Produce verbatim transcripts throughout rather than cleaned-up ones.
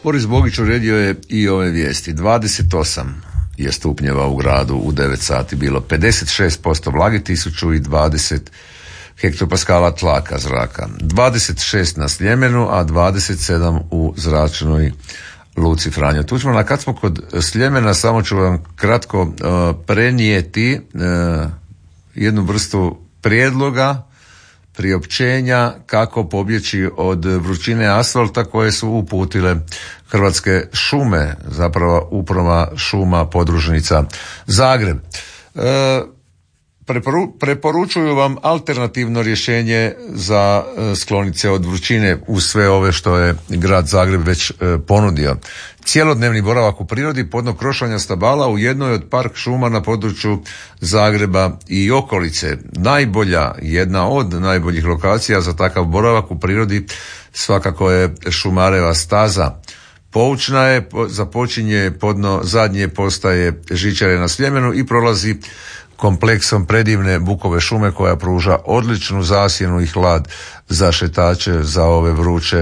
Boris Bogić uredio je i ove vijesti. dvadeset osam je stupnjeva u gradu u devet sati bilo, pedeset šest posto vlage, tisuću dvadeset hektopaskala tlaka zraka, dvadeset šest na Sljemenu, a dvadeset sedam u zračnoj luci Franjo Tuđman. A kad smo kod Sljemena, samo ću vam kratko uh, prenijeti uh, jednu vrstu prijedloga, priopćenja kako pobjeći od vrućine asfalta koje su uputile Hrvatske šume, zapravo uprava šuma podružnica Zagreb. E, preporu, preporučuju vam alternativno rješenje za e, skloniti se od vrućine uz sve ove što je grad Zagreb već e, ponudio. Cijelodnevni boravak u prirodi, podno krošanja stabala u jednoj od park šuma na području Zagreba i okolice. Najbolja, jedna od najboljih lokacija za takav boravak u prirodi svakako je Šumareva staza. Poučna je, započinje podno zadnje postaje žičare na Sljemenu i prolazi kompleksom predivne bukove šume koja pruža odličnu zasjenu i hlad za šetače za ove vruće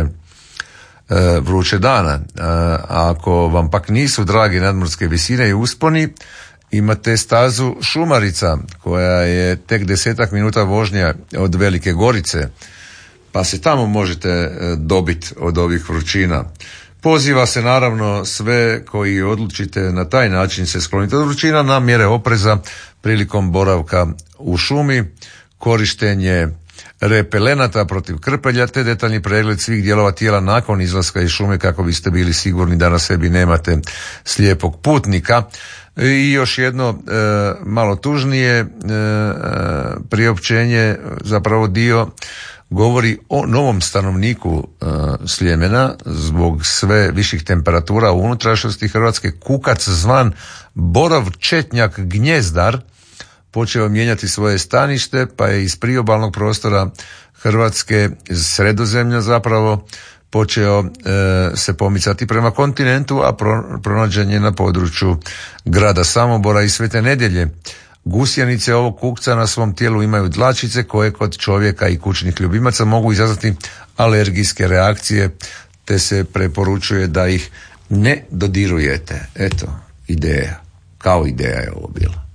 vruće dana. A ako vam pak nisu dragi nadmorske visine i usponi, imate stazu Šumarica koja je tek desetak minuta vožnja od Velike Gorice, pa se tamo možete dobiti od ovih vrućina. Poziva se naravno sve koji odlučite na taj način se skloniti od vrućina na mjere opreza prilikom boravka u šumi, korištenje repelenata protiv krpelja te detaljni pregled svih dijelova tijela nakon izlaska iz šume kako biste bili sigurni da na sebi nemate slijepog putnika. I još jedno e, malo tužnije e, priopćenje, zapravo dio govori o novom stanovniku e, Sljemena zbog sve viših temperatura u unutrašnjosti Hrvatske. Kukac zvan Borov Četnjak Gnjezdar počeo mijenjati svoje stanište, pa je iz priobalnog prostora Hrvatske, iz Sredozemlja zapravo, počeo e, se pomicati prema kontinentu, a pro, pronađen je na području grada Samobora i Svete Nedjelje. Gusjenice ovog kukca na svom tijelu imaju dlačice koje kod čovjeka i kućnih ljubimaca mogu izazvati alergijske reakcije, te se preporučuje da ih ne dodirujete. Eto, ideja, kao ideja je ovo bila.